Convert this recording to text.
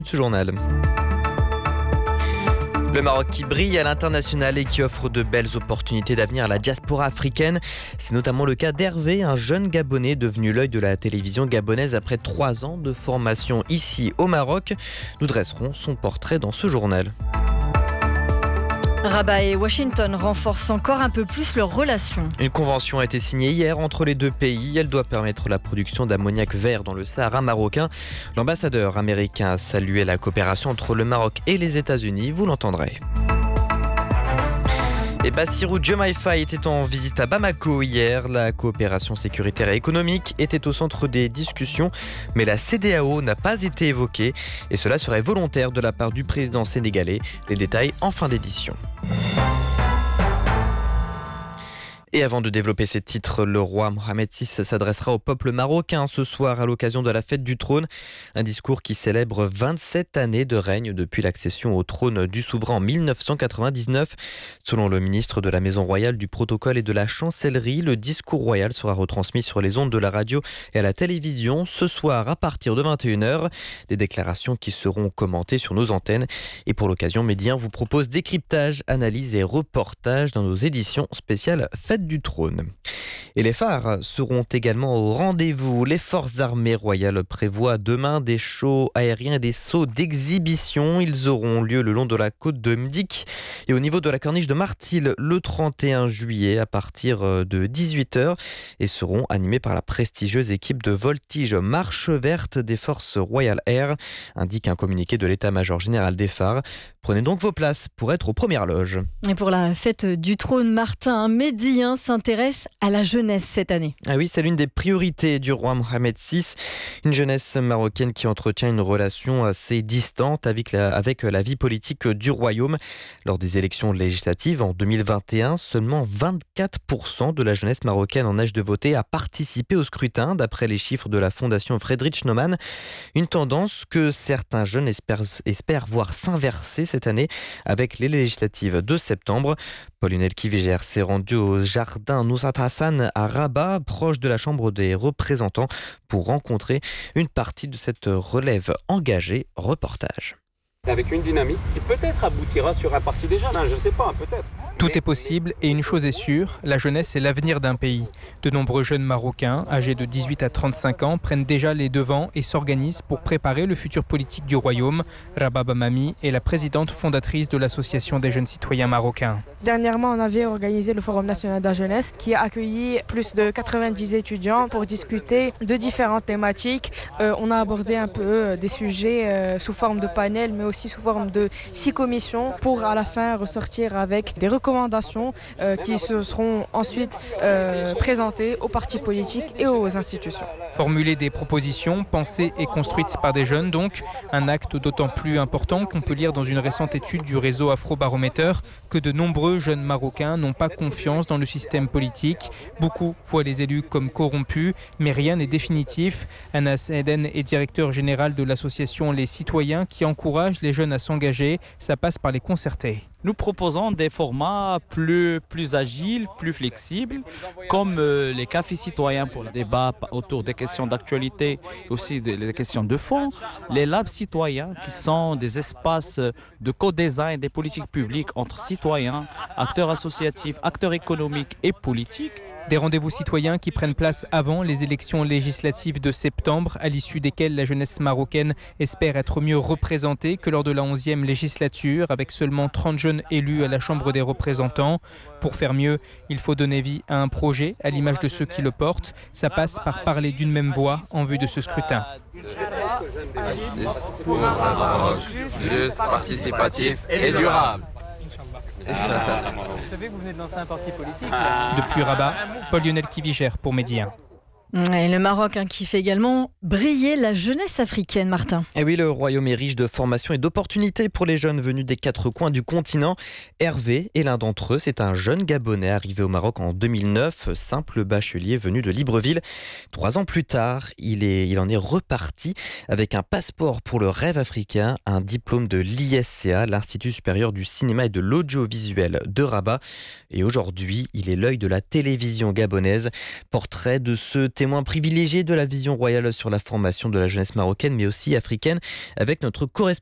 Ce journal. Le Maroc qui brille à l'international et qui offre de belles opportunités d'avenir à la diaspora africaine. C'est notamment le cas d'Hervé, un jeune Gabonais devenu l'œil de la télévision gabonaise après 3 ans de formation ici au Maroc. Nous dresserons son portrait dans ce journal. Rabat et Washington renforcent encore un peu plus leurs relations. Une convention a été signée hier entre les deux pays. Elle doit permettre la production d'ammoniac vert dans le Sahara marocain. L'ambassadeur américain a salué la coopération entre le Maroc et les États-Unis. Vous l'entendrez. Et Bassirou Diomaye Faye était en visite à Bamako hier. La coopération sécuritaire et économique était au centre des discussions, mais la CEDEAO n'a pas été évoquée et cela serait volontaire de la part du président sénégalais. Les détails en fin d'édition. Et avant de développer ces titres, le roi Mohamed VI s'adressera au peuple marocain ce soir à l'occasion de la fête du trône. Un discours qui célèbre 27 années de règne depuis l'accession au trône du souverain en 1999. Selon le ministre de la Maison royale, du protocole et de la chancellerie, le discours royal sera retransmis sur les ondes de la radio et à la télévision ce soir à partir de 21h. Des déclarations qui seront commentées sur nos antennes. Et pour l'occasion, Médien vous propose décryptage, analyse et reportage dans nos éditions spéciales Fête du trône. Et les phares seront également au rendez-vous. Les forces armées royales prévoient demain des shows aériens et des sauts d'exhibition. Ils auront lieu le long de la côte de Mdik et au niveau de la corniche de Martil le 31 juillet à partir de 18h et seront animés par la prestigieuse équipe de voltige Marche Verte des forces Royal Air, indique un communiqué de l'état-major général des phares. Prenez donc vos places pour être aux premières loges. Et pour la fête du trône, Martin Médien s'intéresse à la jeunesse cette année. Ah oui, c'est l'une des priorités du roi Mohamed VI. Une jeunesse marocaine qui entretient une relation assez distante avec la vie politique du royaume. Lors des élections législatives en 2021, seulement 24% de la jeunesse marocaine en âge de voter a participé au scrutin, d'après les chiffres de la fondation Friedrich Naumann. Une tendance que certains jeunes espèrent voir s'inverser cette année avec les législatives de septembre. Paul Kiviger s'est rendu au jardin Nusrat Hassan à Rabat, proche de la Chambre des représentants, pour rencontrer une partie de cette relève engagée. Reportage. Avec une dynamique qui peut-être aboutira sur un parti des jeunes, je ne sais pas, peut-être. Tout est possible et une chose est sûre, la jeunesse est l'avenir d'un pays. De nombreux jeunes Marocains, âgés de 18 à 35 ans, prennent déjà les devants et s'organisent pour préparer le futur politique du royaume. Rabah Bamami est la présidente fondatrice de l'Association des jeunes citoyens marocains. Dernièrement, on avait organisé le Forum national de la jeunesse qui a accueilli plus de 90 étudiants pour discuter de différentes thématiques. On a abordé un peu des sujets sous forme de panel, mais aussi sous forme de 6 commissions pour à la fin ressortir avec des recommandations qui se seront ensuite présentées aux partis politiques et aux institutions. Formuler des propositions pensées et construites par des jeunes, donc un acte d'autant plus important qu'on peut lire dans une récente étude du réseau Afrobaromètre que de nombreux jeunes Marocains n'ont pas confiance dans le système politique. Beaucoup voient les élus comme corrompus, mais rien n'est définitif. Anas Eden est directeur général de l'association Les Citoyens qui encourage les jeunes à s'engager. Ça passe par les concertés. Nous proposons des formats plus agiles, plus flexibles, comme les cafés citoyens pour le débat autour des questions d'actualité, aussi des questions de fond, les labs citoyens qui sont des espaces de co-design des politiques publiques entre citoyens, acteurs associatifs, acteurs économiques et politiques. Des rendez-vous citoyens qui prennent place avant les élections législatives de septembre, à l'issue desquelles la jeunesse marocaine espère être mieux représentée que lors de la 11e législature, avec seulement 30 jeunes élus à la Chambre des représentants. Pour faire mieux, il faut donner vie à un projet, à l'image de ceux qui le portent. Ça passe par parler d'une même voix en vue de ce scrutin. Pour un Maroc juste, participatif et durable. Vous savez que vous venez de lancer un parti politique. Depuis Rabat, Paul Kiviger pour Médien. Et le Maroc qui fait également briller la jeunesse africaine, Martin. Et oui, le royaume est riche de formations et d'opportunités pour les jeunes venus des 4 coins du continent. Hervé est l'un d'entre eux. C'est un jeune Gabonais arrivé au Maroc en 2009, simple bachelier venu de Libreville. 3 ans plus tard, il en est reparti avec un passeport pour le rêve africain, un diplôme de l'ISCA, l'Institut supérieur du cinéma et de l'audiovisuel de Rabat. Et aujourd'hui, il est l'œil de la télévision gabonaise. Portrait de ce témoin privilégié de la vision royale sur la formation de la jeunesse marocaine, mais aussi africaine, avec notre correspondant